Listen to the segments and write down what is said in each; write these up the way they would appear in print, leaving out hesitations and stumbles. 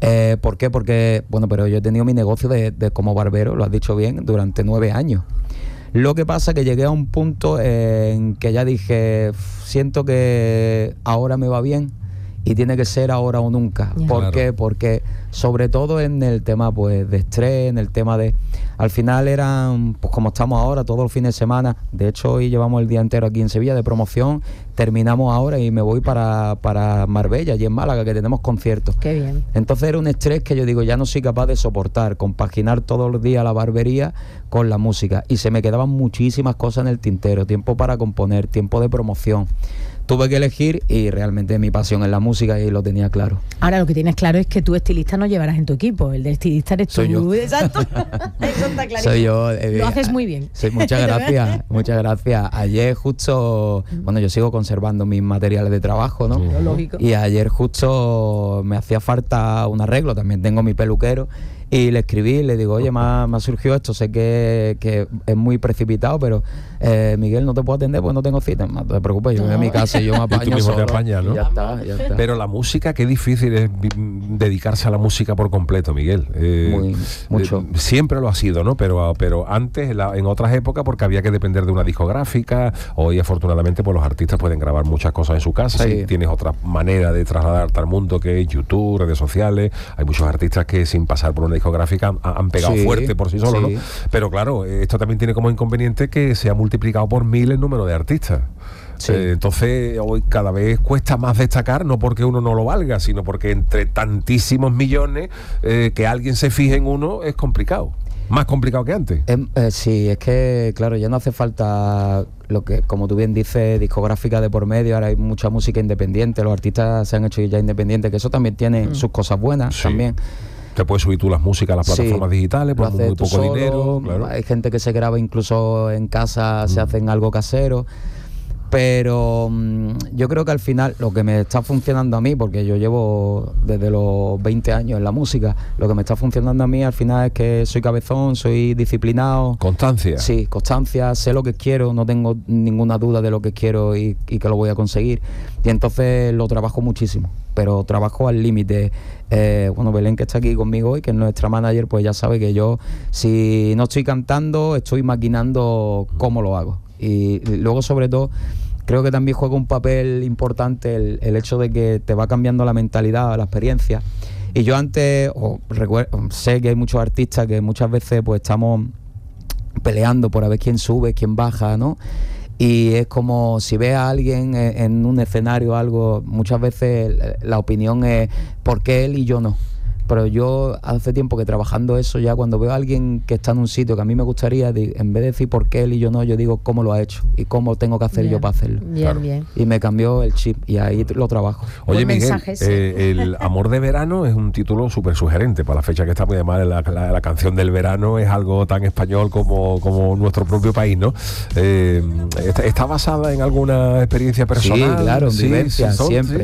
¿Por qué? Porque, bueno, pero yo he tenido mi negocio de como barbero, lo has dicho bien, durante 9 años. Lo que pasa es que llegué a un punto en que ya dije, siento que ahora me va bien y tiene que ser ahora o nunca. Ya. ¿Por qué? Porque sobre todo en el tema pues de estrés, en el tema de... Al final eran, pues como estamos ahora, todos los fines de semana. De hecho, hoy llevamos el día entero aquí en Sevilla de promoción. Terminamos ahora y me voy para Marbella, allí en Málaga, que tenemos conciertos. Qué bien. Entonces era un estrés que yo digo, ya no soy capaz de soportar, compaginar todos los días la barbería con la música. Y se me quedaban muchísimas cosas en el tintero, tiempo para componer, tiempo de promoción. Tuve que elegir y realmente mi pasión es la música y lo tenía claro. Ahora lo que tienes claro es que tú estilista no llevarás en tu equipo, el de estilista eres tú. Soy yo. Exacto. Eso está clarísimo. Soy yo. Lo haces muy bien. Sí, muchas gracias, muchas gracias. Ayer justo, bueno, yo sigo conservando mis materiales de trabajo, ¿no? Lógico. Y ayer justo me hacía falta un arreglo, también tengo mi peluquero. Y le escribí, le digo, oye, me ha surgido esto, sé que es muy precipitado, pero Miguel, no te puedo atender porque no tengo cita. No te preocupes, yo voy a mi casa y yo me apaño. Y tú mismo solo. te apañas, ¿no? Ya está. Pero la música, qué difícil es dedicarse a la música por completo, Miguel. Mucho. Siempre lo ha sido, ¿no? Pero antes, en otras épocas, porque había que depender de una discográfica. Hoy, afortunadamente, pues los artistas pueden grabar muchas cosas en su casa. Sí. Y tienes otra manera de trasladarte al mundo, que es YouTube, redes sociales. Hay muchos artistas que sin pasar por una discográfica han pegado fuerte por sí solos, sí. ¿no? Pero claro, esto también tiene como inconveniente que se ha multiplicado por 1000 el número de artistas. Sí. Entonces hoy cada vez cuesta más destacar, no porque uno no lo valga, sino porque entre tantísimos millones que alguien se fije en uno es complicado. Más complicado que antes. Sí, es que, claro, ya no hace falta lo que, como tú bien dices, discográfica de por medio. Ahora hay mucha música independiente, los artistas se han hecho ya independientes, que eso también tiene sus cosas buenas, Sí. también. Te puedes subir tú las músicas a las plataformas digitales por muy poco solo, dinero. Claro. Hay gente que se graba incluso en casa, se hacen algo casero. Pero yo creo que al final lo que me está funcionando a mí, porque yo llevo desde los 20 años en la música, lo que me está funcionando a mí al final es que soy cabezón, soy disciplinado. Constancia. Sí, constancia, sé lo que quiero, no tengo ninguna duda de lo que quiero y que lo voy a conseguir. Y entonces lo trabajo muchísimo, pero trabajo al límite. Bueno, Belén, que está aquí conmigo hoy, que es nuestra manager, pues ya sabe que yo, si no estoy cantando, estoy maquinando cómo lo hago. Y luego, sobre todo, creo que también juega un papel importante el hecho de que te va cambiando la mentalidad, la experiencia. Y yo antes, sé que hay muchos artistas que muchas veces pues estamos peleando por a ver quién sube, quién baja, ¿no? Y es como si ves a alguien en un escenario o algo, muchas veces la opinión es ¿por qué él y yo no? Pero yo hace tiempo que trabajando eso, ya cuando veo a alguien que está en un sitio que a mí me gustaría, en vez de decir por qué él y yo no, yo digo cómo lo ha hecho y cómo tengo que hacer yo para hacerlo. Bien. Y me cambió el chip y ahí lo trabajo. Oye, Buen Miguel, mensaje, sí. El Amor de Verano es un título súper sugerente para la fecha que está, muy además la canción del verano es algo tan español como nuestro propio país, ¿no? ¿Está basada en alguna experiencia personal? Sí, claro, en vivencia,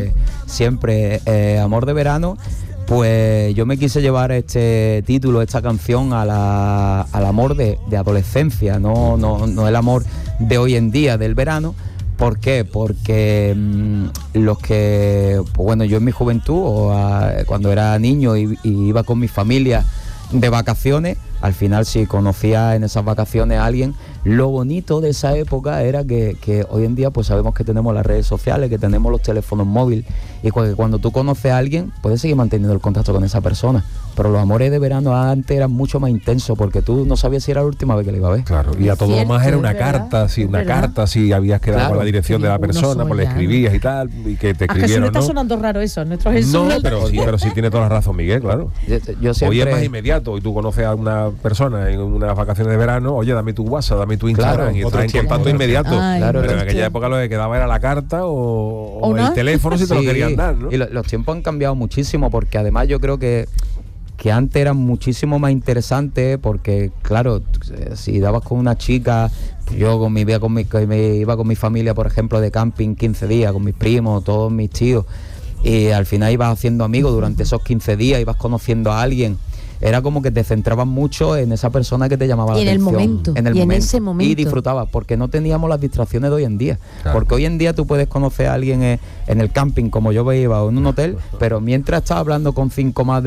siempre. Amor de Verano. Pues yo me quise llevar este título, esta canción al amor de adolescencia, no el amor de hoy en día, del verano. ¿Por qué? Porque los que, pues bueno, yo en mi juventud, cuando era niño y iba con mi familia de vacaciones, al final si conocía en esas vacaciones a alguien, lo bonito de esa época era que hoy en día pues sabemos que tenemos las redes sociales, que tenemos los teléfonos móviles y cuando tú conoces a alguien puedes seguir manteniendo el contacto con esa persona, pero los amores de verano antes eran mucho más intensos porque tú no sabías si era la última vez que le iba a ver. Claro, y a todo lo más era una carta, si habías quedado con la dirección de la persona, pues le escribías y tal, y que te escribieron, ¿no? Está sonando raro eso, nuestro Jesús. No, pero sí tiene toda la razón, Miguel, claro. Yo siempre... Hoy es más inmediato, y tú conoces a una persona en unas vacaciones de verano, oye, dame tu WhatsApp, dame tu Instagram, y estás en contacto inmediato. Claro, pero en aquella época lo que quedaba era la carta o el teléfono si te lo querían dar, ¿no? Y los tiempos han cambiado muchísimo porque además yo creo que antes eran muchísimo más interesantes porque, claro, si dabas con una chica, yo me iba con mi familia, por ejemplo, de camping 15 días, con mis primos, todos mis tíos, y al final ibas haciendo amigos durante esos 15 días, ibas conociendo a alguien. Era como que te centrabas mucho en esa persona que te llamaba la atención. En ese momento. Y disfrutabas, porque no teníamos las distracciones de hoy en día. Claro. Porque hoy en día tú puedes conocer a alguien en el camping, como yo iba, o en un hotel, pero mientras estás hablando con 5 más